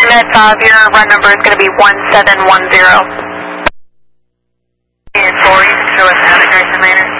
unit, your run number is going to be 1710. And 4, you can show us navigation later.